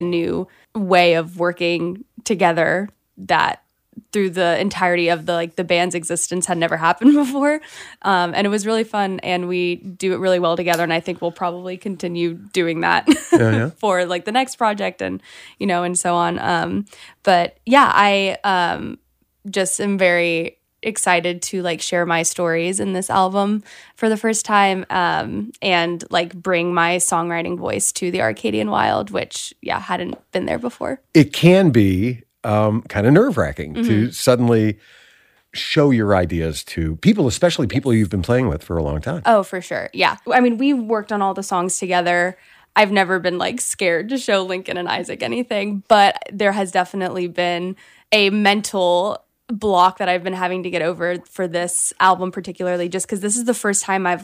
new way of working together that through the entirety of the band's existence had never happened before. And it was really fun, and we do it really well together, and I think we'll probably continue doing that for the next project and and so on. But yeah, I just am very excited to share my stories in this album for the first time, and bring my songwriting voice to the Arcadian Wild, which hadn't been there before. It can be kind of nerve-wracking to suddenly show your ideas to people, especially people you've been playing with for a long time. Oh, for sure. Yeah. I mean, we worked on all the songs together. I've never been scared to show Lincoln and Isaac anything, but there has definitely been a mental block that I've been having to get over for this album particularly, just because this is the first time I've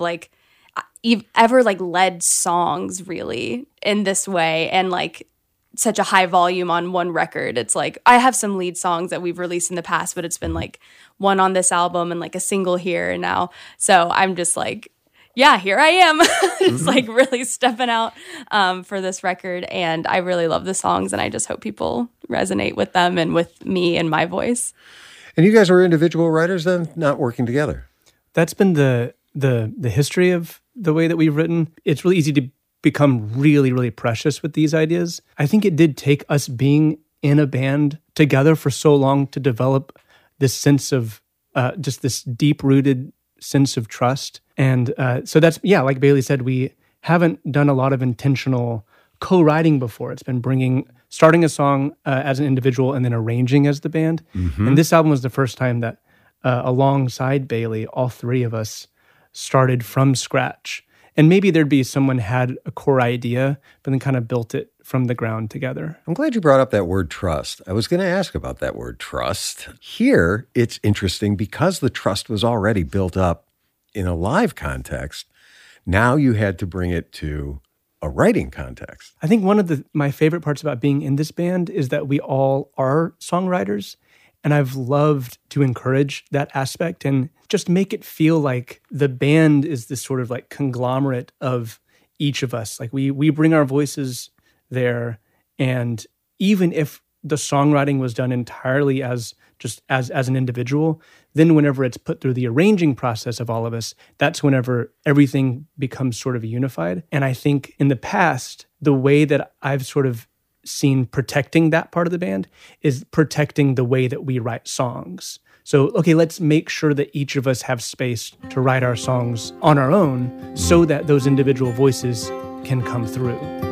ever led songs really in this way, and such a high volume on one record. It's I have some lead songs that we've released in the past, but it's been one on this album and a single here and now. So I'm just here I am. Just really stepping out for this record. And I really love the songs, and I just hope people resonate with them and with me and my voice. And you guys are individual writers then, not working together? That's been the history of the way that we've written. It's really easy to become really, really precious with these ideas. I think it did take us being in a band together for so long to develop this sense of just this deep-rooted sense of trust. And so that's, like Bailey said, we haven't done a lot of intentional co-writing before. It's been starting a song as an individual and then arranging as the band. Mm-hmm. And this album was the first time that alongside Bailey, all three of us started from scratch. And maybe there'd be someone had a core idea, but then kind of built it from the ground together. I'm glad you brought up that word trust. I was going to ask about that word trust. Here, it's interesting because the trust was already built up in a live context. Now you had to bring it to a writing context. I think one of my favorite parts about being in this band is that we all are songwriters. And I've loved to encourage that aspect and just make it feel like the band is this sort of conglomerate of each of us. We bring our voices there, and even if the songwriting was done entirely as an individual, then whenever it's put through the arranging process of all of us, that's whenever everything becomes sort of unified. And I think in the past, the way that I've sort of seen protecting that part of the band is protecting the way that we write songs. So, okay, let's make sure that each of us have space to write our songs on our own so that those individual voices can come through.